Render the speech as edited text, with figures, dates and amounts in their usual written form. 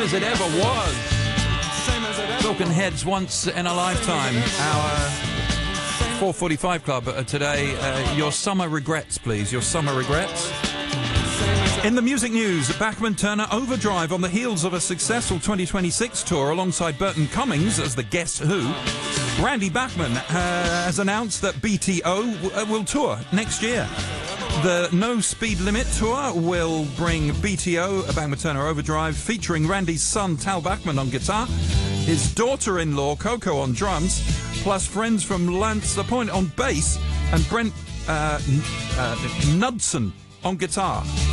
same as it ever was. Talking Heads, Once in a Lifetime. Our 4:45 Club today. Your summer regrets, please. Your summer regrets. In the music news, Bachman Turner Overdrive on the heels of a successful 2026 tour alongside Burton Cummings as the Guess Who. Randy Bachman has announced that BTO will tour next year. The No Speed Limit tour will bring BTO, Bachman Turner Overdrive, featuring Randy's son Tal Bachman on guitar, his daughter-in-law Coco on drums, plus friends from Lance LaPointe on bass and Brent Knudsen on guitar.